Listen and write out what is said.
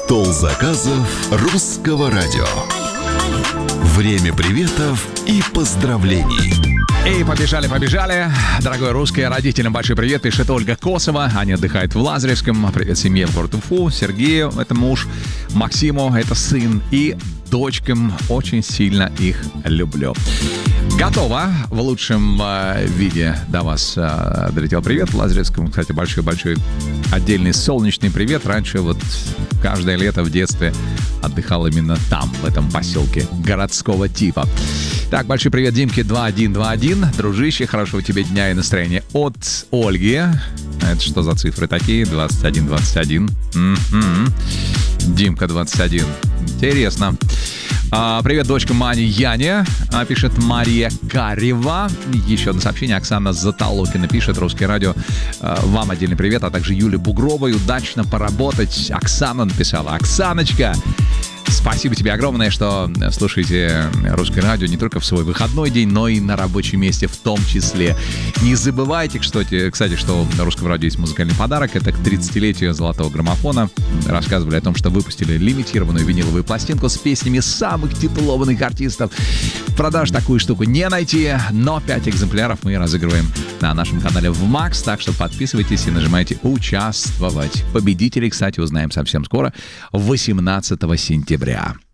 Стол заказов русского радио. Время приветов и поздравлений. Эй, побежали. Дорогой русский, родителям большой привет, пишет Ольга Косова. Аня отдыхает в Лазаревском. Привет семье в городе Уфу. Сергею, это муж. Максиму, это сын. И дочкам, очень сильно их люблю. Готово. В лучшем виде до вас долетел привет в Лазаревском. Кстати, большой-большой отдельный солнечный привет. Раньше вот каждое лето в детстве отдыхал именно там, в этом поселке городского типа. Так, большой привет Димке 2121. Дружище, хорошего тебе дня и настроения от Ольги. Это что за цифры такие? 2121. Димка 21. Интересно. Привет, дочка Мани Яне, пишет Мария Карева. Еще одно сообщение. Оксана Затолокина пишет: Русское радио. Вам отдельный привет, а также Юле Бугровой. Удачно поработать. Оксана написала. Оксаночка, спасибо тебе огромное, что слушаете Русское радио не только в свой выходной день, но и на рабочем месте в том числе. Не забывайте, кстати, что на Русском радио есть музыкальный подарок. Это к 30-летию золотого граммофона. Рассказывали о том, что выпустили лимитированную виниловую пластинку с песнями самых титулованных артистов. В продаже такую штуку не найти, но 5 экземпляров мы разыгрываем на нашем канале в Макс. Так что подписывайтесь и нажимайте «Участвовать». Победителей, кстати, узнаем совсем скоро, 18 сентября.